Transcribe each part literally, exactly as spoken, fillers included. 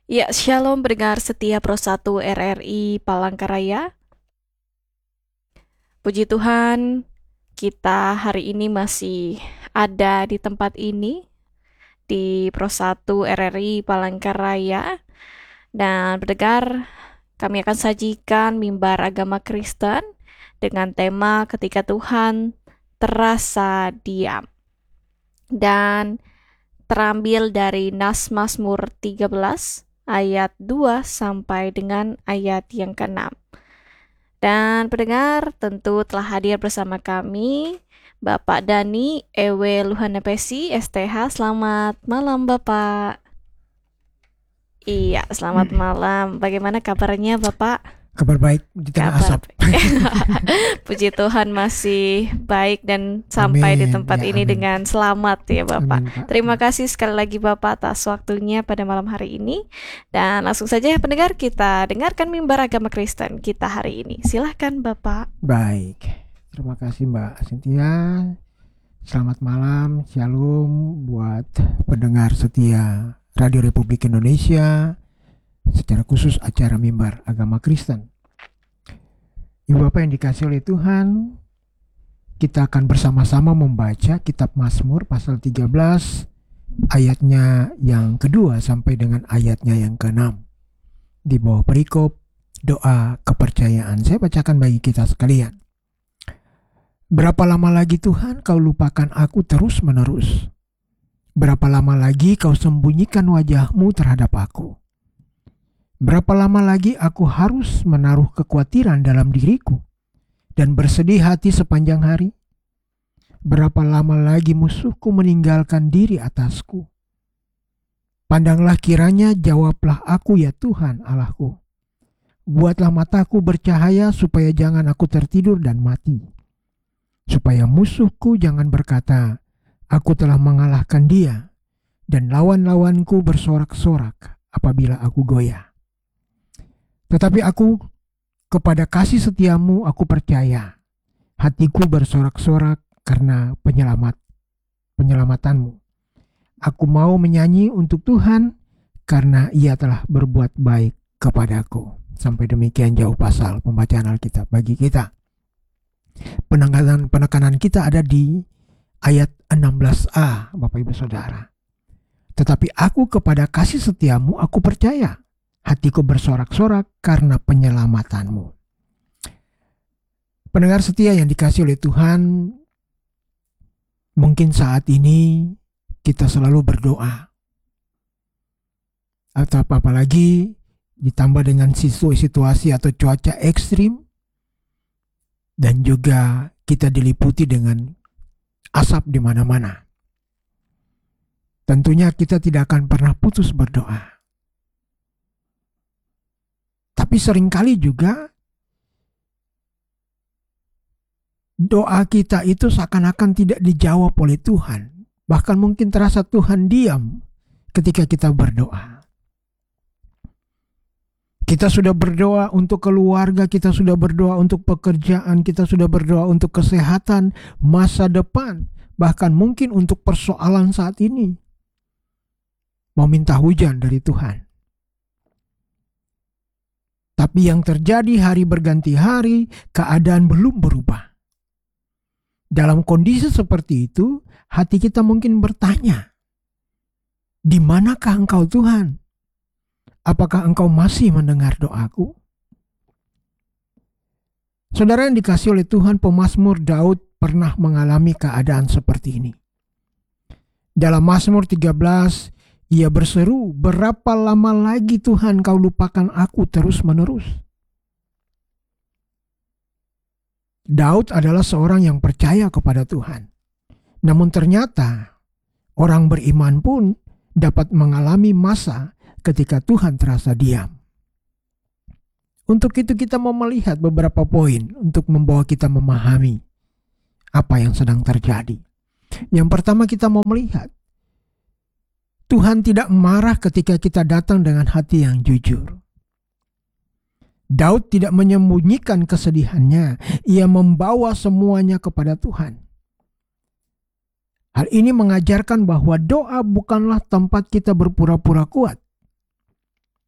Ya, Shalom pendengar setia Pro satu R R I Palangkaraya. Puji Tuhan, kita hari ini masih ada di tempat ini, di Pro satu R R I Palangkaraya. Dan pendengar, kami akan sajikan mimbar agama Kristen dengan tema ketika Tuhan terasa diam. Dan terambil dari Nas Mazmur tiga belas ayat dua sampai dengan ayat yang keenam. Dan pendengar tentu telah hadir bersama kami Bapak Dani Ewe Luhanepesi S T H. Selamat malam Bapak. Iya, selamat malam. Bagaimana kabarnya Bapak? Kabar baik di tengah Kabar asap. Puji Tuhan masih baik dan sampai di Amin, tempat ya, ini amin. dengan selamat ya Bapak. Amin, Pak. Terima kasih sekali lagi Bapak atas waktunya pada malam hari ini. Dan langsung saja ya pendengar, kita dengarkan mimbar agama Kristen kita hari ini. Silahkan Bapak. Baik, terima kasih Mbak Cynthia. Selamat malam, shalom buat pendengar setia Radio Republik Indonesia, secara khusus acara mimbar agama Kristen. Ibu Bapak yang dikasih oleh Tuhan, kita akan bersama-sama membaca kitab Mazmur pasal tiga belas ayatnya yang kedua sampai dengan ayatnya yang keenam. Di bawah perikop doa kepercayaan, saya bacakan bagi kita sekalian. Berapa lama lagi Tuhan kau lupakan aku terus menerus? Berapa lama lagi kau sembunyikan wajahmu terhadap aku? Berapa lama lagi aku harus menaruh kekhawatiran dalam diriku dan bersedih hati sepanjang hari? Berapa lama lagi musuhku meninggalkan diri atasku? Pandanglah kiranya, jawablah aku ya Tuhan Allahku. Buatlah mataku bercahaya supaya jangan aku tertidur dan mati. Supaya musuhku jangan berkata, aku telah mengalahkan dia, dan lawan-lawanku bersorak-sorak apabila aku goyah. Tetapi aku kepada kasih setiamu aku percaya. Hatiku bersorak-sorak karena penyelamat penyelamatanmu. Aku mau menyanyi untuk Tuhan karena ia telah berbuat baik kepadaku. Sampai demikian jauh pasal pembacaan Alkitab bagi kita. Penekanan penekanan kita ada di ayat enam belas a, Bapak Ibu Saudara. Tetapi aku kepada kasih setiamu aku percaya. Hatiku bersorak-sorak karena penyelamatanmu. Pendengar setia yang dikasih oleh Tuhan, mungkin saat ini kita selalu berdoa. Atau apalagi ditambah dengan situasi atau cuaca ekstrim, dan juga kita diliputi dengan asap di mana-mana. Tentunya kita tidak akan pernah putus berdoa. Tapi seringkali juga doa kita itu seakan-akan tidak dijawab oleh Tuhan. Bahkan mungkin terasa Tuhan diam ketika kita berdoa. Kita sudah berdoa untuk keluarga, kita sudah berdoa untuk pekerjaan, kita sudah berdoa untuk kesehatan, masa depan, bahkan mungkin untuk persoalan saat ini. Mau minta hujan dari Tuhan. Tapi yang terjadi hari berganti hari, keadaan belum berubah. Dalam kondisi seperti itu, hati kita mungkin bertanya, di manakah engkau Tuhan? Apakah engkau masih mendengar doaku? Saudara yang dikasih oleh Tuhan, pemazmur Daud pernah mengalami keadaan seperti ini. Dalam Mazmur tiga belas, ia berseru, berapa lama lagi Tuhan kau lupakan aku terus menerus? Daud adalah seorang yang percaya kepada Tuhan. Namun ternyata orang beriman pun dapat mengalami masa ketika Tuhan terasa diam. Untuk itu kita mau melihat beberapa poin untuk membawa kita memahami apa yang sedang terjadi. Yang pertama kita mau melihat, Tuhan tidak marah ketika kita datang dengan hati yang jujur. Daud tidak menyembunyikan kesedihannya, ia membawa semuanya kepada Tuhan. Hal ini mengajarkan bahwa doa bukanlah tempat kita berpura-pura kuat.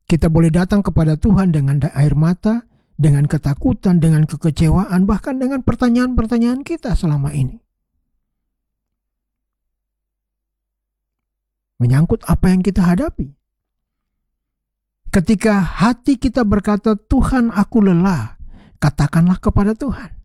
Kita boleh datang kepada Tuhan dengan air mata, dengan ketakutan, dengan kekecewaan, bahkan dengan pertanyaan-pertanyaan kita selama ini. Menyangkut apa yang kita hadapi. Ketika hati kita berkata, Tuhan aku lelah, katakanlah kepada Tuhan.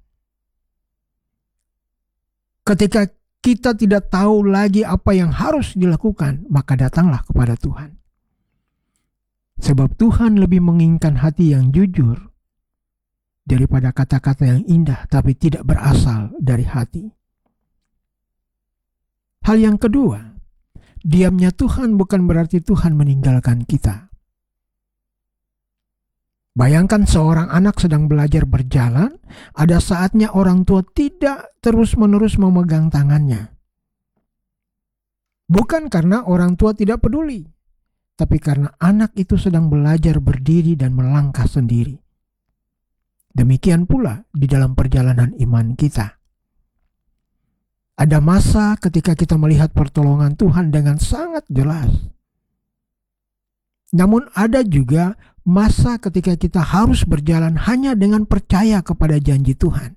Ketika kita tidak tahu lagi apa yang harus dilakukan, maka datanglah kepada Tuhan. Sebab Tuhan lebih menginginkan hati yang jujur daripada kata-kata yang indah tapi tidak berasal dari hati. Hal yang kedua, diamnya Tuhan bukan berarti Tuhan meninggalkan kita. Bayangkan seorang anak sedang belajar berjalan, ada saatnya orang tua tidak terus-menerus memegang tangannya. Bukan karena orang tua tidak peduli, tapi karena anak itu sedang belajar berdiri dan melangkah sendiri. Demikian pula di dalam perjalanan iman kita. Ada masa ketika kita melihat pertolongan Tuhan dengan sangat jelas. Namun ada juga masa ketika kita harus berjalan hanya dengan percaya kepada janji Tuhan.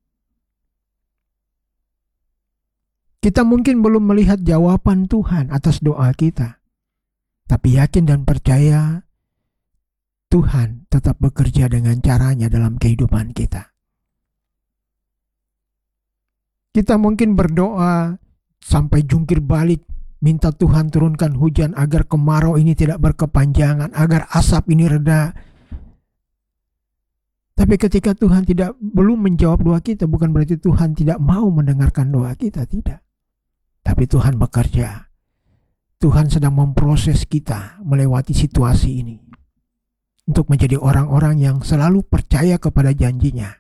Kita mungkin belum melihat jawaban Tuhan atas doa kita, tapi yakin dan percaya Tuhan tetap bekerja dengan caranya dalam kehidupan kita. Kita mungkin berdoa sampai jungkir balik, minta Tuhan turunkan hujan agar kemarau ini tidak berkepanjangan, agar asap ini reda. Tapi ketika Tuhan tidak belum menjawab doa kita, bukan berarti Tuhan tidak mau mendengarkan doa kita, tidak. Tapi Tuhan bekerja. Tuhan sedang memproses kita melewati situasi ini untuk menjadi orang-orang yang selalu percaya kepada janjinya.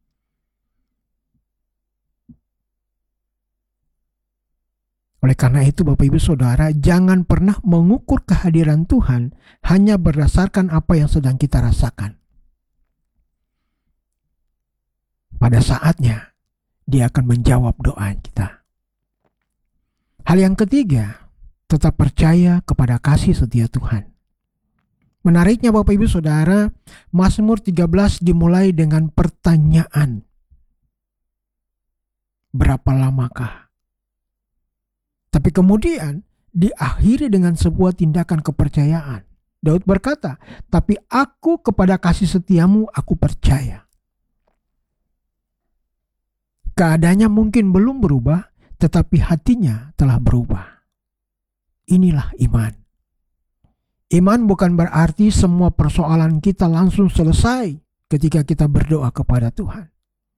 Oleh karena itu Bapak Ibu Saudara, jangan pernah mengukur kehadiran Tuhan hanya berdasarkan apa yang sedang kita rasakan. Pada saatnya, Dia akan menjawab doa kita. Hal yang ketiga, tetap percaya kepada kasih setia Tuhan. Menariknya Bapak Ibu Saudara, Mazmur tiga belas dimulai dengan pertanyaan. Berapa lamakah? Tapi kemudian diakhiri dengan sebuah tindakan kepercayaan. Daud berkata, tapi aku kepada kasih setiamu aku percaya. Keadaannya mungkin belum berubah, tetapi hatinya telah berubah. Inilah iman. Iman bukan berarti semua persoalan kita langsung selesai ketika kita berdoa kepada Tuhan.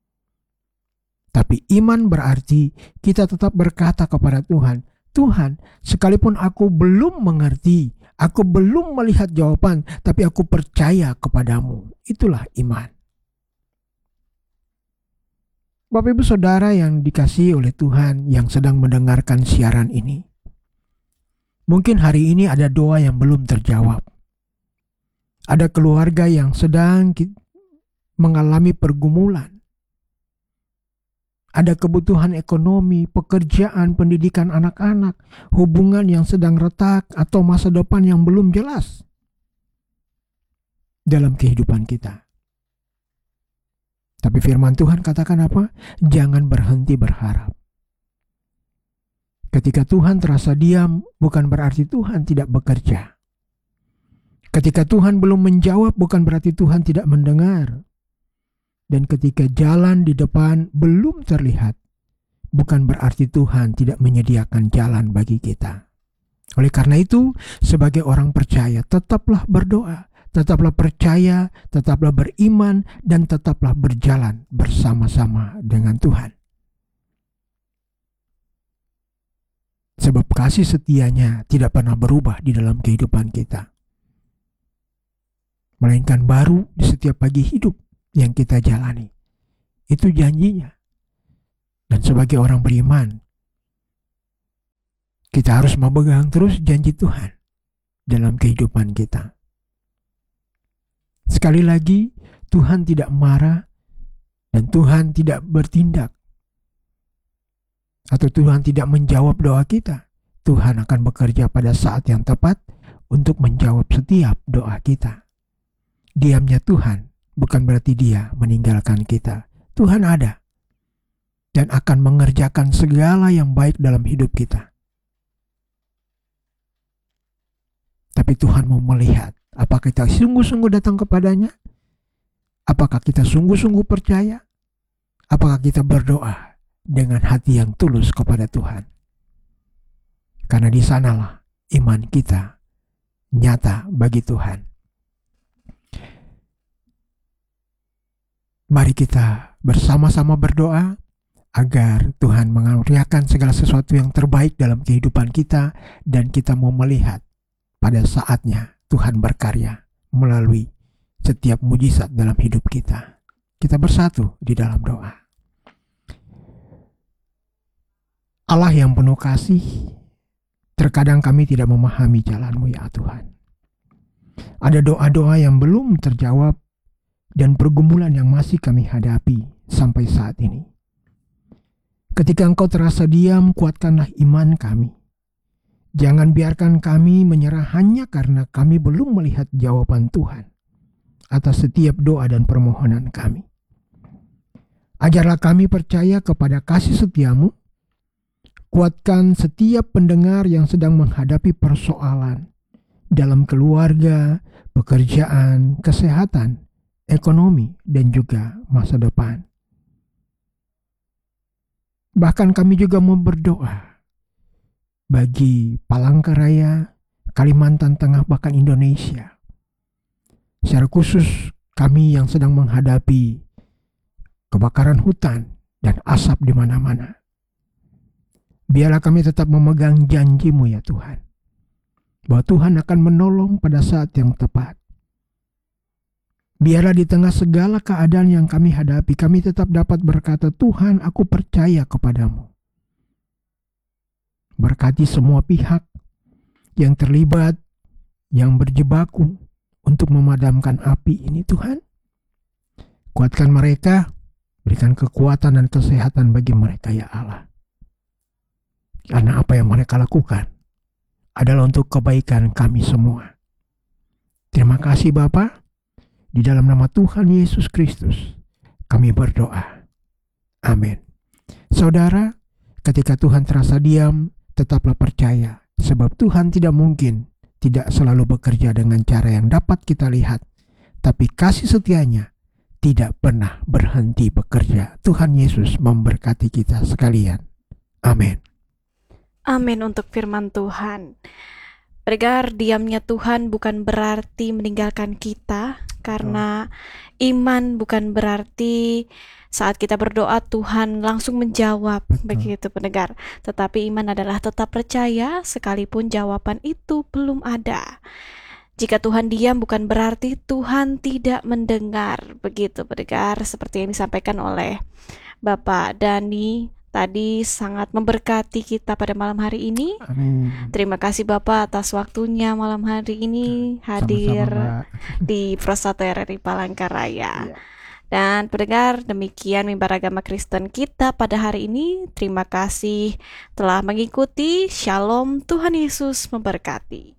Tapi iman berarti kita tetap berkata kepada Tuhan, Tuhan, sekalipun aku belum mengerti, aku belum melihat jawaban, tapi aku percaya kepadamu. Itulah iman. Bapak Ibu Saudara yang dikasihi oleh Tuhan yang sedang mendengarkan siaran ini. Mungkin hari ini ada doa yang belum terjawab. Ada keluarga yang sedang mengalami pergumulan. Ada kebutuhan ekonomi, pekerjaan, pendidikan anak-anak, hubungan yang sedang retak, atau masa depan yang belum jelas dalam kehidupan kita. Tapi firman Tuhan katakan apa? Jangan berhenti berharap. Ketika Tuhan terasa diam, bukan berarti Tuhan tidak bekerja. Ketika Tuhan belum menjawab, bukan berarti Tuhan tidak mendengar. Dan ketika jalan di depan belum terlihat, bukan berarti Tuhan tidak menyediakan jalan bagi kita. Oleh karena itu, sebagai orang percaya, tetaplah berdoa, tetaplah percaya, tetaplah beriman, dan tetaplah berjalan bersama-sama dengan Tuhan. Sebab kasih setianya tidak pernah berubah di dalam kehidupan kita. Melainkan baru di setiap pagi hidup yang kita jalani. Itu janjinya. Dan sebagai orang beriman, kita harus memegang terus janji Tuhan dalam kehidupan kita. Sekali lagi, Tuhan tidak marah dan Tuhan tidak bertindak atau Tuhan tidak menjawab doa kita. Tuhan akan bekerja pada saat yang tepat untuk menjawab setiap doa kita. Diamnya Tuhan bukan berarti Dia meninggalkan kita. Tuhan ada dan akan mengerjakan segala yang baik dalam hidup kita. Tapi Tuhan mau melihat apakah kita sungguh-sungguh datang kepadanya, apakah kita sungguh-sungguh percaya, apakah kita berdoa dengan hati yang tulus kepada Tuhan. Karena di sanalah iman kita nyata bagi Tuhan. Mari kita bersama-sama berdoa agar Tuhan mengaruniakan segala sesuatu yang terbaik dalam kehidupan kita, dan kita mau melihat pada saatnya Tuhan berkarya melalui setiap mujizat dalam hidup kita. Kita bersatu di dalam doa. Allah yang penuh kasih, terkadang kami tidak memahami jalan-Mu ya Tuhan. Ada doa-doa yang belum terjawab dan pergumulan yang masih kami hadapi sampai saat ini. Ketika Engkau terasa diam, kuatkanlah iman kami. Jangan biarkan kami menyerah hanya karena kami belum melihat jawaban Tuhan atas setiap doa dan permohonan kami. Ajarlah kami percaya kepada kasih setia-Mu. Kuatkan setiap pendengar yang sedang menghadapi persoalan dalam keluarga, pekerjaan, kesehatan, ekonomi, dan juga masa depan. Bahkan kami juga mau berdoa bagi Palangkaraya, Kalimantan Tengah, bahkan Indonesia. Secara khusus kami yang sedang menghadapi kebakaran hutan dan asap di mana-mana. Biarlah kami tetap memegang janji-Mu ya Tuhan, bahwa Tuhan akan menolong pada saat yang tepat. Biarlah di tengah segala keadaan yang kami hadapi, kami tetap dapat berkata, Tuhan, aku percaya kepadamu. Berkati semua pihak yang terlibat, yang berjibaku untuk memadamkan api ini Tuhan. Kuatkan mereka, berikan kekuatan dan kesehatan bagi mereka ya Allah. Karena apa yang mereka lakukan adalah untuk kebaikan kami semua. Terima kasih Bapa. Di dalam nama Tuhan Yesus Kristus kami berdoa. Amin. Saudara, ketika Tuhan terasa diam, tetaplah percaya. Sebab Tuhan tidak mungkin tidak selalu bekerja dengan cara yang dapat kita lihat. Tapi kasih setianya tidak pernah berhenti bekerja. Tuhan Yesus memberkati kita sekalian. Amin. Amin untuk firman Tuhan. Pendengar, diamnya Tuhan bukan berarti meninggalkan kita, karena iman bukan berarti saat kita berdoa Tuhan langsung menjawab. Betul. Begitu pendengar. Tetapi iman adalah tetap percaya sekalipun jawaban itu belum ada. Jika Tuhan diam bukan berarti Tuhan tidak mendengar. Begitu pendengar, seperti yang disampaikan oleh Bapak Dani tadi, sangat memberkati kita pada malam hari ini. Amin. Terima kasih Bapak atas waktunya malam hari ini hadir Sama-sama, Mbak. di Prosatu R R I Palangkaraya. Iya. Dan pendengar, demikian mimbar agama Kristen kita pada hari ini. Terima kasih telah mengikuti. Shalom, Tuhan Yesus memberkati.